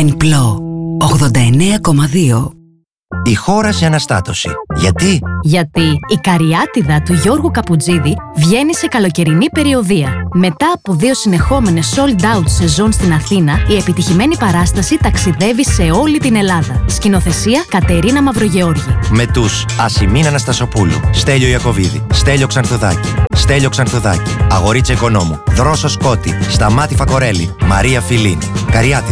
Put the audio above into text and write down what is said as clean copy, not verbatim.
Ενπλώ 89,2. Η χώρα σε αναστάτωση. Γιατί η Καριάτιδα του Γιώργου Καπουτζίδη βγαίνει σε καλοκαιρινή περιοδεία. Μετά από 2 συνεχόμενες sold out σεζόν στην Αθήνα, η επιτυχημένη παράσταση ταξιδεύει σε όλη την Ελλάδα. Σκηνοθεσία Κατερίνα Μαυρογεώργη. Με τους Ασημίνα Αναστασοπούλου, Στέλιο Ιακωβίδη, Στέλιο Ξανθουδάκη, Αγορίτσα Οικονόμου, Δρόσο Σκότη, Σταμάτη Φακορέλη, Μαρία Φιλίνη. Καριάτιδα.